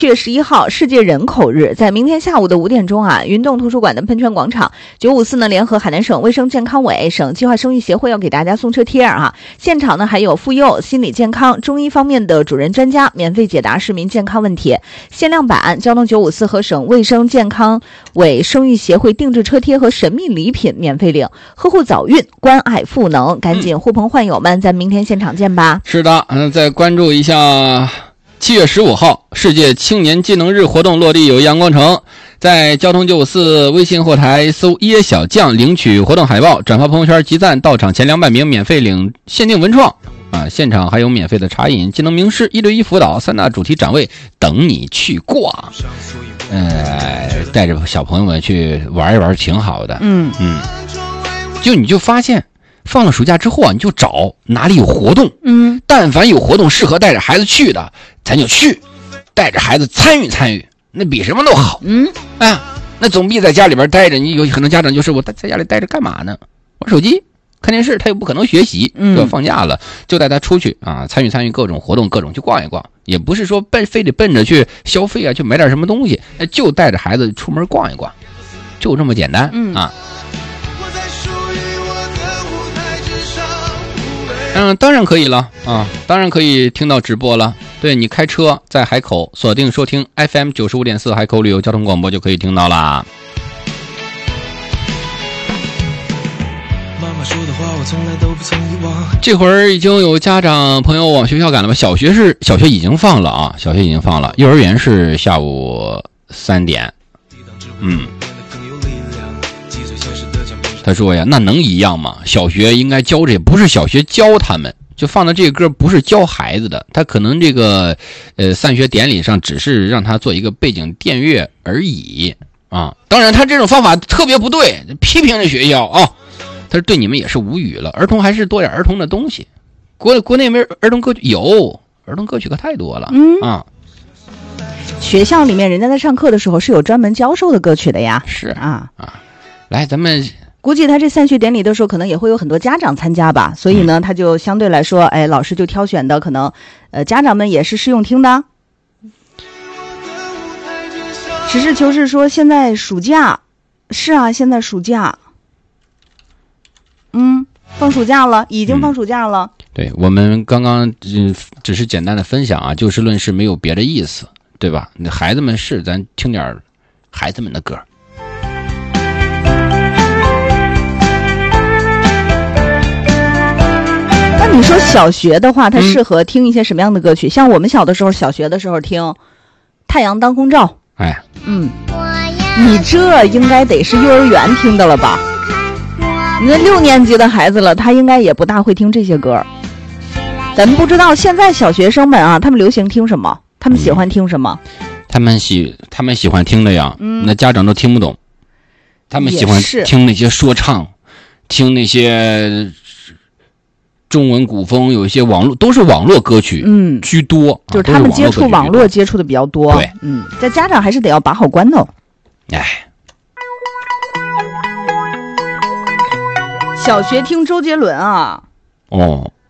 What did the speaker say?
7月11号世界人口日，在明天下午的5点钟啊，云洞图书馆的喷泉广场954呢联合海南省卫生健康委、省计划生育协会要给大家送车贴啊。现场呢还有妇幼、心理健康、中医方面的主任专家免费解答市民健康问题。限量版交通954和省卫生健康委生育协会定制车贴和神秘礼品免费领。呵护早孕，关爱赋能，赶紧呼朋唤友们，咱明天现场见吧。 是的，再关注一下7月15号世界青年技能日活动落地友谊阳光城，在交通954微信后台搜椰小酱领取活动海报，转发朋友圈集赞，到场前200名免费领限定文创啊！现场还有免费的茶饮、技能名师、1对1辅导、3大主题展位等你去逛。带着小朋友们去玩一玩挺好的。你就发现放了暑假之后啊，你就找哪里有活动，但凡有活动适合带着孩子去的，咱就去，带着孩子参与参与，那比什么都好。那总比在家里边待着。你有很多家长就是我在家里待着干嘛呢？玩手机、看电视，他又不可能学习，要放假了就带他出去啊，参与各种活动，各种去逛一逛，也不是说非得奔着去消费啊，去买点什么东西，就带着孩子出门逛一逛，就这么简单啊。当然可以了啊，当然可以听到直播了。对，你开车在海口锁定收听 FM 95.4海口旅游交通广播就可以听到啦。妈妈说的话我从来都不曾遗忘。这会儿已经有家长朋友往学校赶了吧？小学已经放了啊，小学已经放了。幼儿园是下午3点。他说呀，那能一样吗？小学应该教这，不是小学教他们，就放的这个歌不是教孩子的，他可能这个散学典礼上只是让他做一个背景电乐而已啊。当然他这种方法特别不对，批评这学校啊，他说对你们也是无语了。儿童还是多点儿童的东西，国内没儿童歌曲，有儿童歌曲可太多了啊。 学校里面人家在上课的时候是有专门教授的歌曲的呀。 是啊，来咱们。 估计他这散学典礼的时候可能也会有很多家长参加吧，所以呢他就相对来说老师就挑选的可能家长们也是适用听的。实事求是说，现在暑假是啊，现在暑假放暑假了，已经放暑假了。对， 我们刚刚只是简单的分享啊，就事论事，没有别的意思，对吧？孩子们是咱听点孩子们的歌。 你说小学的话，它适合听一些什么样的歌曲？像我们小的时候，小学的时候听《太阳当空照》。你这应该得是幼儿园听的了吧？你那6年级的孩子了，他应该也不大会听这些歌。咱们不知道现在小学生们啊，他们流行听什么？他们喜欢听什么？ 他们喜欢听的呀，那家长都听不懂。他们喜欢听那些说唱，听那些。中文古风，有一些都是网络歌曲居多， 就是他们接触网络接触的比较多。 对， 这家长还是得要把好关哦。小学听周杰伦啊。